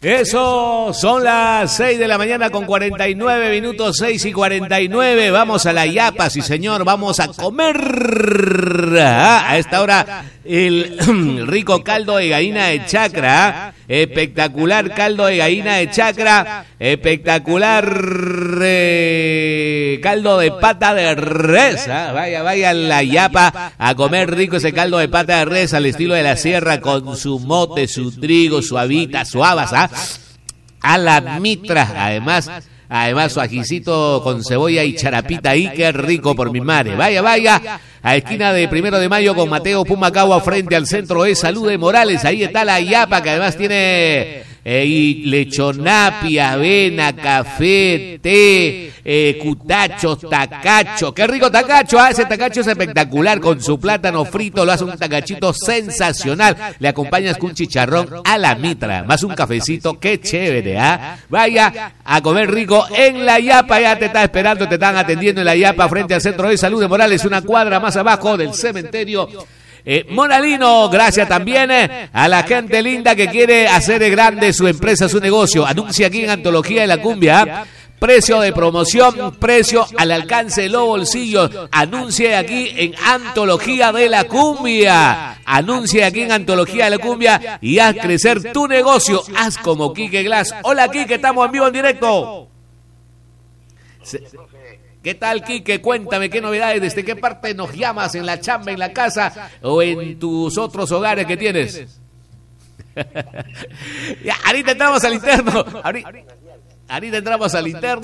Eso, son las 6 de la mañana con 49 minutos, 6:49. Vamos a la yapa, sí señor, vamos a comer. A esta hora el rico caldo de gallina de chacra, espectacular caldo de gallina de chacra, espectacular caldo de pata de res. Vaya a la yapa a comer rico ese caldo de pata de res al estilo de la sierra, con su mote, su trigo, su habita, su habas, a la mitra, además su ajicito con cebolla y charapita ahí, qué rico por mi madre. Vaya, a esquina de 1 de Mayo con Mateo Pumacagua frente al Centro de Salud de Morales, ahí está la yapa, que además tiene y lechonapia, avena, café, té, cutachos, tacacho. Qué rico tacacho, ese tacacho es espectacular, con su plátano frito, lo hace un tacachito sensacional. Le acompañas con un chicharrón a la mitra, más un cafecito, qué chévere, Vaya a comer rico en la yapa, ya te está esperando, te están atendiendo en la yapa frente al Centro de Salud de Morales, una cuadra más abajo del cementerio Moralino. Gracias también a la gente linda que quiere hacer grande su empresa, su negocio. Anuncia aquí en Antología de la Cumbia. Precio de promoción, precio al alcance de los bolsillos. Anuncie aquí en Antología de la Cumbia. Anuncie aquí en Antología de la Cumbia y haz crecer tu negocio. Haz como Quique Glass. Hola, Quique, estamos en vivo, en directo. ¿Qué tal, Quique? Cuéntame qué novedades, desde qué parte nos llamas, en la chamba, en la casa o en tus otros hogares que tienes. Ya, ahorita entramos al interno. Ahorita entramos al interno.